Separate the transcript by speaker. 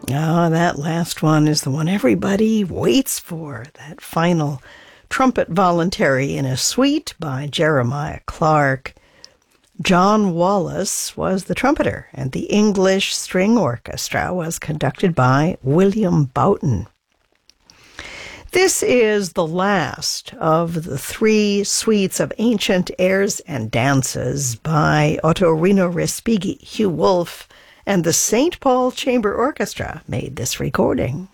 Speaker 1: Oh, that last one is the one everybody waits for. That final trumpet voluntary in a suite by Jeremiah Clark. John Wallace was the trumpeter, and the English String Orchestra was conducted by William Boughton. This is the last of the 3 suites of ancient airs and dances by Ottorino Respighi. Hugh Wolf and the St. Paul Chamber Orchestra made this recording.